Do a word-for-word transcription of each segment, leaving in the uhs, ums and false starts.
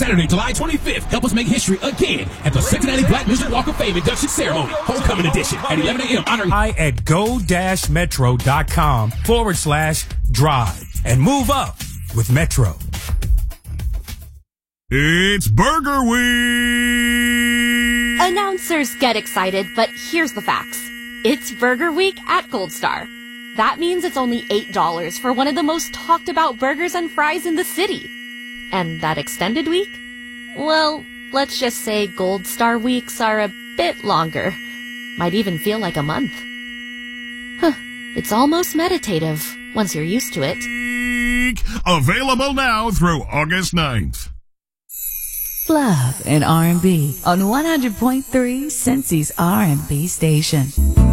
Saturday, July twenty-fifth. Help us make history again at the Cincinnati Black Music Walk of Fame induction ceremony, homecoming edition at eleven a.m. honoring Hi at go-metro.com forward slash drive and move up with Metro. It's Burger Week! Announcers get excited, but here's the facts. It's Burger Week at Gold Star. That means it's only eight dollars for one of the most talked about burgers and fries in the city. And that extended week? Well, let's just say Gold Star weeks are a bit longer. Might even feel like a month. Huh. It's almost meditative once you're used to it. Available now through August ninth. Love and R and B on one hundred point three Cincy's R and B station.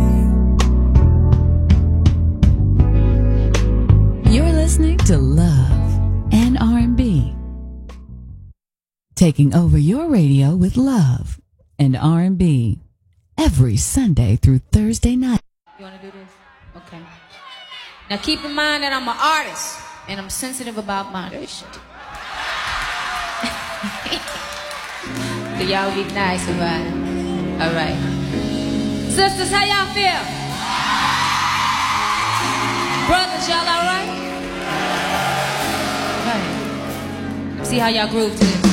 You're listening to Love and R and B. Taking over your radio with Love and R and B every Sunday through Thursday night. You want to do this? Okay. Now keep in mind that I'm an artist and I'm sensitive about moderation. So y'all be nice about it. All right. Sisters, how y'all feel? Brothers, y'all all right? Okay. See how y'all groove to this.